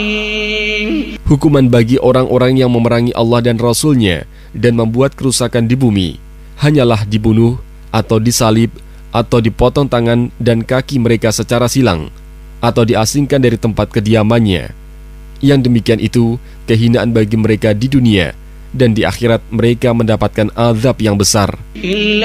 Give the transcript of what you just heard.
Hukuman bagi orang-orang yang memerangi Allah dan Rasul-Nya dan membuat kerusakan di bumi hanyalah dibunuh atau disalib atau dipotong tangan dan kaki mereka secara silang atau diasingkan dari tempat kediamannya. Yang demikian itu kehinaan bagi mereka di dunia, dan di akhirat mereka mendapatkan azab yang besar.